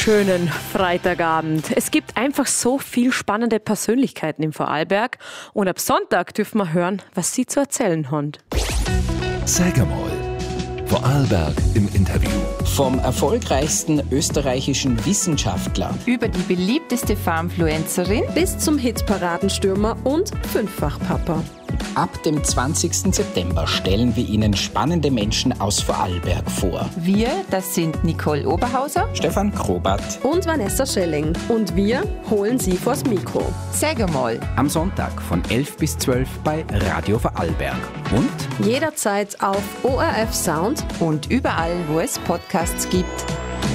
schönen Freitagabend. Es gibt einfach so viel spannende Persönlichkeiten im Vorarlberg und ab Sonntag dürfen wir hören, was sie zu erzählen haben. Sag einmal, Vorarlberg im Interview. Vom erfolgreichsten österreichischen Wissenschaftler über die beliebteste Farmfluencerin bis zum Hitparadenstürmer und Fünffachpapa. Ab dem 20. September stellen wir Ihnen spannende Menschen aus Vorarlberg vor. Wir, das sind Nicole Oberhauser, Stefan Krobat und Vanessa Schelling. Und wir holen Sie vors Mikro. Sag einmal. Am Sonntag von 11 bis 12 bei Radio Vorarlberg. Und jederzeit auf ORF Sound und überall, wo es Podcasts gibt.